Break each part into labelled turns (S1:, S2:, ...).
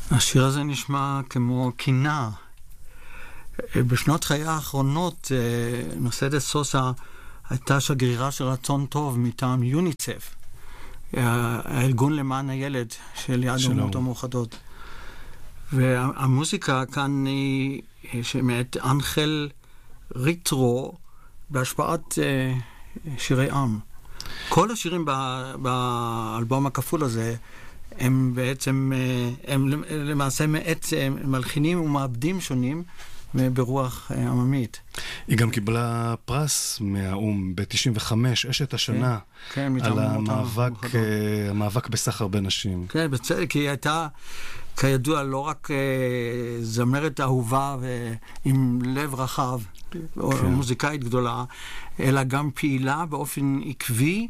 S1: השיר הזה נשמע כמו קינה. בשנות חיי האחרונות, מרסדס סוסה הייתה שגרירה של רצון טוב מטעם יוניצף, הארגון למען הילד של יד האומות המאוחדות. והמוזיקה כאן היא שמעת אנחל ריטרו בהשפעת שירי עם. כל השירים באלבום הכפול הזה הם בעצם, הם למעשה מעט מלחינים ומעבדים שונים ברוח עממית.
S2: היא גם קיבלה פרס מהאום ב-95, אשת השנה, על המאבק בסחר בנשים.
S1: כן, בצדק, היא הייתה כידוע לא רק זמרת אהובה עם לב רחב, או מוזיקאית גדולה, אלא גם פעילה באופן עקבי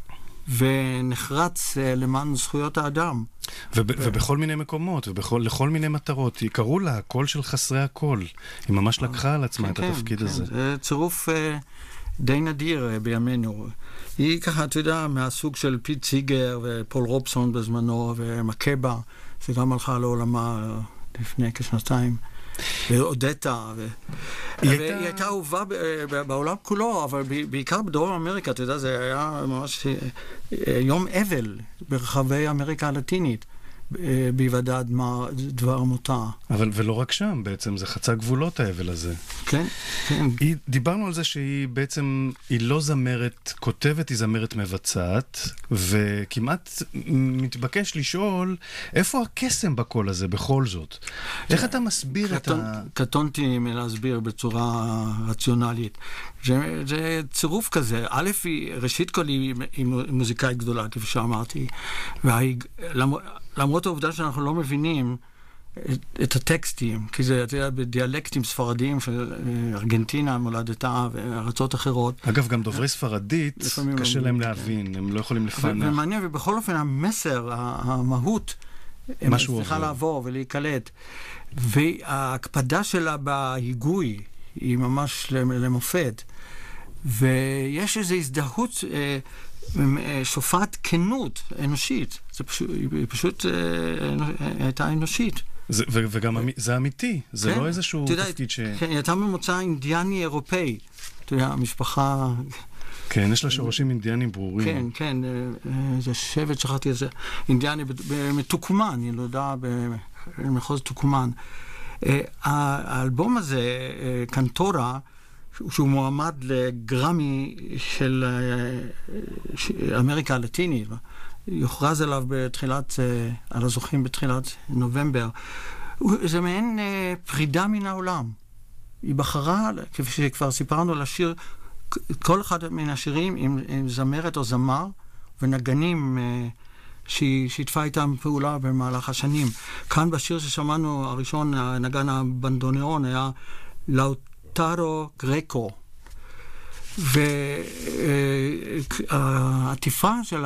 S1: ונחרץ למען זכויות האדם.
S2: ובכל מיני מקומות, ולכל מיני מטרות. היא קראו לה הקול של חסרי הקול. היא ממש לקחה על עצמה את התפקיד הזה.
S1: זה צירוף די נדיר בימינו. היא ככה, אתה יודע, מהסוג של פיט סיגר ופול רובסון בזמנו, ומקבה, שגם הלכה לעולמה לפני כשנתיים. ואודטה, היא הייתה אהובה בעולם כולו, אבל בעיקר בדרום אמריקה, אתה יודע, זה היה ממש יום אבל ברחבי אמריקה הלטינית, בהיוודע דבר מותה.
S2: אבל ולא רק שם, בעצם זה חצה גבולות האבל הזה.
S1: כן, כן.
S2: דיברנו על זה שהיא בעצם, היא לא זמרת כותבת, היא זמרת מבצעת, וכמעט מתבקש לשאול, איפה הקסם בקול הזה בכל זאת? איך אתה מסביר את
S1: קטונתי מלהסביר בצורה רציונלית. זה צירוף כזה. א', ראשית כל היא מוזיקאית גדולה, כפי שאמרתי, למרות העובדה שאנחנו לא מבינים את הטקסטים, כי זה, אתה יודע, בדיאלקטים ספרדיים של ארגנטינה, מולדתה וארצות אחרות.
S2: אגב, גם דוברי ספרדית, קשה להם להבין, הם לא יכולים לפענח.
S1: ומעניין, ובכל אופן המסר, המהות, צריכה לעבור ולהיקלט. וההקפדה שלה בהיגוי היא ממש למופת. ויש איזו הזדהות שופעת כנות אנושית. היא פשוט הייתה אנושית.
S2: וגם זה אמיתי, זה לא איזשהו תפקיד ש...
S1: כן, היא הייתה ממוצא אינדיאני אירופאי. אתה יודע, המשפחה...
S2: כן, יש לה שורשים אינדיאנים ברורים.
S1: כן, כן, זה שבט, שכחתי את זה, אינדיאני מתוקמן, אני לא יודע, במחוז תוקמן. האלבום הזה, קנטורה, שהוא מועמד לגרמי של אמריקה הלטינית, יוכרז עליו על הזוכים בתחילת נובמבר. זה מעין פרידה מן העולם. היא בחרה, כפי שכבר סיפרנו, לשיר כל אחד מן השירים עם זמרת או זמר ונגנים שהיא שיתפה איתם פעולה במהלך השנים. כאן בשיר ששמענו הראשון, נגן הבנדוניאון, היה לאוטרו גרקו. והעטיפה של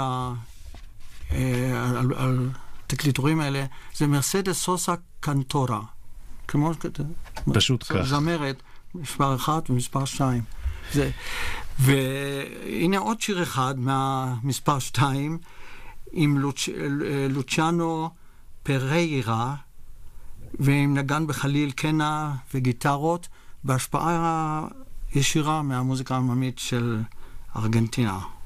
S1: התקליטורים האלה זה מרסדס סוסה קנטורה. כמו
S2: פשוט כך.
S1: זמרת, מספר 1 ומספר 2. והנה עוד שיר אחד מהמספר 2 עם לוצ'אנו פריירה ועם נגן בחליל קנה וגיטרות בהשפעה ישירה מהמוזיקה העממית של ארגנטינה.